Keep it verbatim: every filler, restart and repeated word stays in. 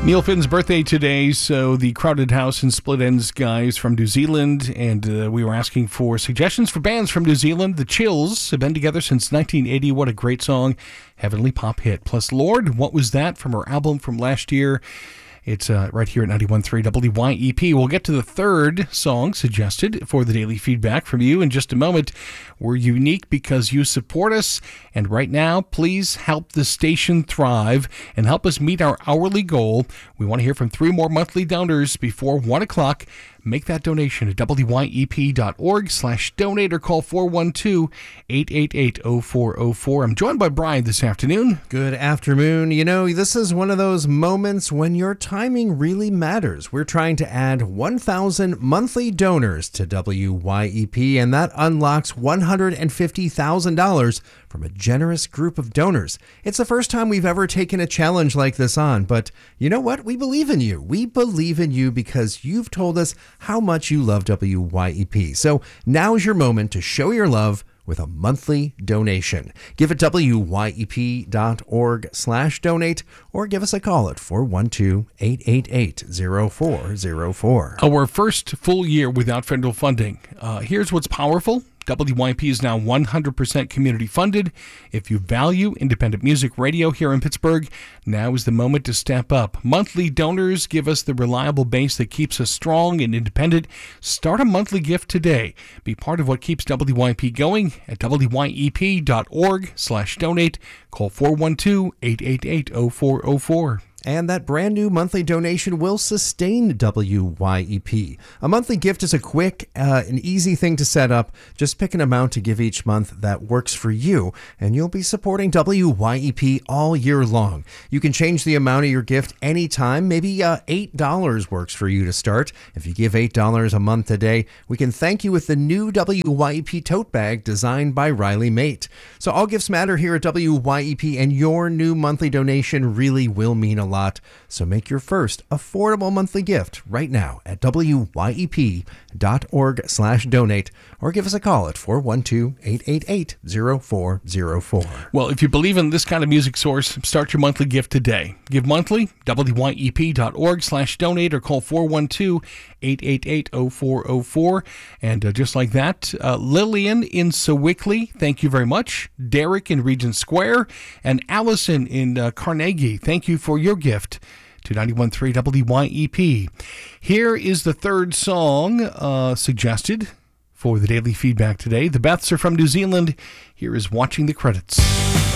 Neil Finn's birthday today, so the Crowded House and Split Ends guys from New Zealand, and uh, we were asking for suggestions for bands from New Zealand. The Chills have been together since nineteen eighty. What a great song. Heavenly pop hit. Plus Lord, What Was That, from her album from last year. It's uh, right here at ninety-one point three W Y E P. We'll get to the third song suggested for the daily feedback from you in just a moment. We're unique because you support us, and right now, please help the station thrive and help us meet our hourly goal. We want to hear from three more monthly donors before one o'clock. Make that donation at W Y E P dot org slash donate or call four one two, eight eight eight, zero four zero four. I'm joined by Brian this afternoon. Good afternoon. You know, this is one of those moments when your timing really matters. We're trying to add one thousand monthly donors to W Y E P, and that unlocks one hundred fifty thousand dollars from a generous group of donors. It's the first time we've ever taken a challenge like this on, but you know what? We believe in you. We believe in you because you've told us how much you love W Y E P. So now is your moment to show your love with a monthly donation. Give it W Y E P dot org slash donate or give us a call at four one two, eight eight eight, zero four zero four. Our first full year without federal funding. Uh, here's what's powerful. W Y E P is now one hundred percent community funded. If you value independent music radio here in Pittsburgh, now is the moment to step up. Monthly donors give us the reliable base that keeps us strong and independent. Start a monthly gift today. Be part of what keeps W Y E P going at W Y E P dot org slash donate. Call four one two, eight eight eight, zero four zero four. And that brand new monthly donation will sustain W Y E P. A monthly gift is a quick uh, and easy thing to set up. Just pick an amount to give each month that works for you, and you'll be supporting W Y E P all year long. You can change the amount of your gift anytime. Maybe uh, eight dollars works for you to start. If you give eight dollars a month today, we can thank you with the new W Y E P tote bag designed by Riley Mate. So all gifts matter here at W Y E P, and your new monthly donation really will mean a lot. Lot. So make your first affordable monthly gift right now at W Y E P dot org slash donate or give us a call at four one two, eight eight eight, zero four zero four. Well, if you believe in this kind of music source, start your monthly gift today. Give monthly, W Y E P dot org slash donate or call four one two, eight eight eight, zero four zero four. And uh, just like that, uh, Lillian in Sewickley, thank you very much. Derek in Regent Square and Allison in uh, Carnegie, thank you for your gift to ninety-one point three W Y E P. Here is the third song uh, suggested for the daily feedback today. The Beths are from New Zealand. Here is Watching the Credits.